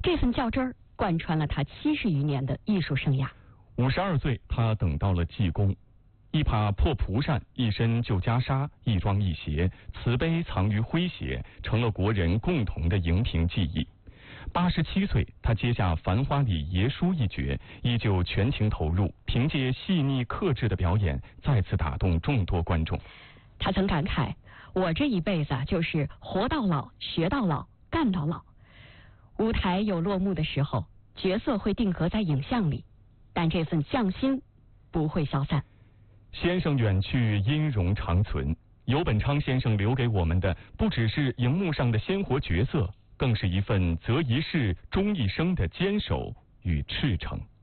这份较真儿贯穿了他70余年的艺术生涯。 52岁，他等到了济公，一把破蒲扇，一身旧袈裟，一庄一谐，慈悲藏于诙谐，成了国人共同的荧屏记忆。87岁，他接下《繁花》里爷叔一角，依旧全情投入，凭借细腻克制的表演，再次打动众多观众。 他曾感慨：“我这一辈子就是活到老，学到老，干到老。”舞台有落幕的时候，角色会定格在影像里，但这份匠心不会消散。 先生远去，音容长存。游本昌先生留给我们的，不只是荧幕上的鲜活角色，更是一份择一事终一生的坚守与赤诚。